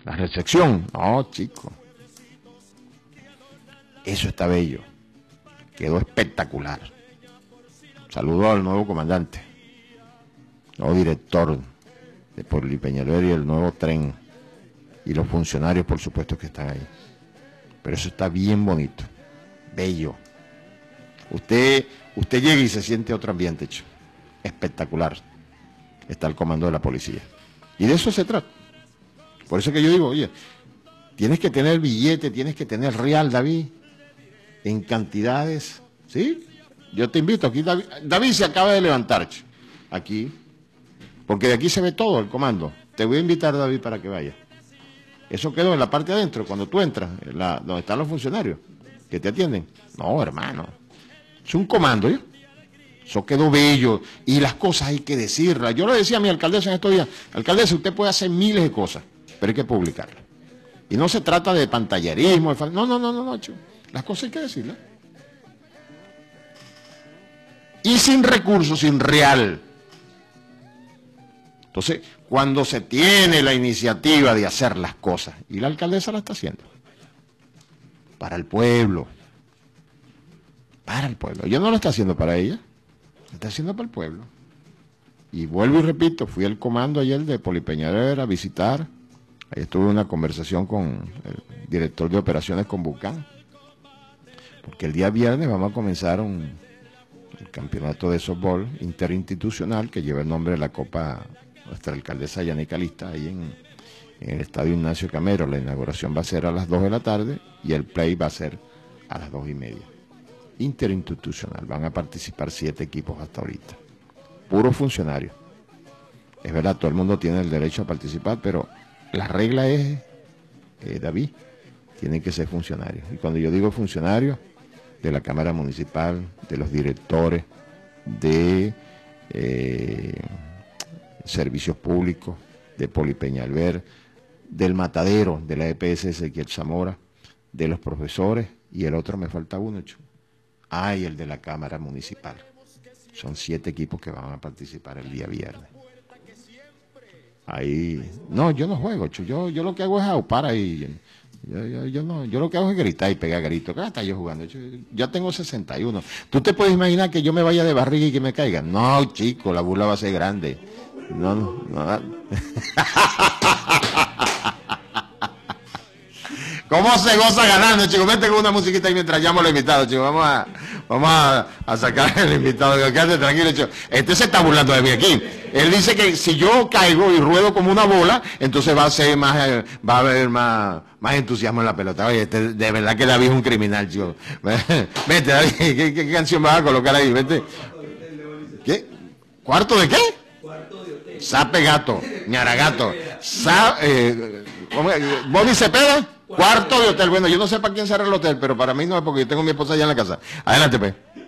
La recepción, no, chico. Eso está bello. Quedó espectacular. Saludo al nuevo comandante, nuevo director de Poli Peñalver y el nuevo tren. Y los funcionarios, por supuesto, que están ahí. Pero eso está bien bonito, bello. Usted llega y se siente otro ambiente, hecho. Espectacular. Está el comando de la policía. Y de eso se trata. Por eso que yo digo, oye, tienes que tener billete, tienes que tener real, David, en cantidades, ¿sí? Yo te invito, aquí David se acaba de levantar, aquí, porque de aquí se ve todo el comando. Te voy a invitar, David, para que vayas. Eso quedó en la parte de adentro, cuando tú entras, donde están los funcionarios que te atienden. No, hermano, es un comando, ¿ya? Eso quedó bello, y las cosas hay que decirlas. Yo le decía a mi alcaldesa en estos días, alcaldesa, usted puede hacer miles de cosas, pero hay que publicarlas. Y no se trata de pantallerismo, no, chico. Las cosas hay que decirlas. Y sin recursos, sin real. Entonces, cuando se tiene la iniciativa de hacer las cosas, y la alcaldesa la está haciendo, para el pueblo, ella no lo está haciendo para ella, lo está haciendo para el pueblo. Y vuelvo y repito, fui al comando ayer de Poli Peñalver a visitar, ahí estuve en una conversación con el director de operaciones con Bucán, porque el día viernes vamos a comenzar el campeonato de softball interinstitucional que lleva el nombre de la Copa nuestra alcaldesa Yanica Lista, ahí en el Estadio Ignacio Camero. La inauguración va a ser a las 2 de la tarde y el play va a ser a las 2:30. Interinstitucional, van a participar 7 equipos hasta ahorita, puros funcionarios. Es verdad, todo el mundo tiene el derecho a participar, pero la regla es, David, tienen que ser funcionarios. Y cuando yo digo funcionarios, de la Cámara Municipal, de los directores, de servicios públicos, de Poli Peñalver, del matadero, de la EPS Ezequiel Zamora, de los profesores, y el otro me falta uno, y el de la Cámara Municipal. Son 7 equipos que van a participar el día viernes. Ahí, no, yo no juego, yo lo que hago es aupar ahí. Yo lo que hago es gritar y pegar gritos. ¿Qué está yo jugando? Ya tengo 61. ¿Tú te puedes imaginar que yo me vaya de barriga y que me caiga? No, chico, la burla va a ser grande. No. ¿Cómo se goza ganando, chico? Vete con una musiquita ahí mientras llamo al invitado, chico. Vamos a sacar al invitado. Quédate tranquilo, chico. Este se está burlando de mí aquí. Él dice que si yo caigo y ruedo como una bola, entonces va a haber más entusiasmo en la pelota. Oye, de verdad que David es un criminal, chico. Vete, David, ¿qué canción vas a colocar ahí? Vete. ¿Qué? ¿Cuarto de qué? Cuarto de hotel. Sape gato, ñaragato. ¿Boni Cepeda? Cuarto de hotel. Bueno, yo no sé para quién será el hotel, pero para mí no es, porque yo tengo a mi esposa allá en la casa. Adelante, pues.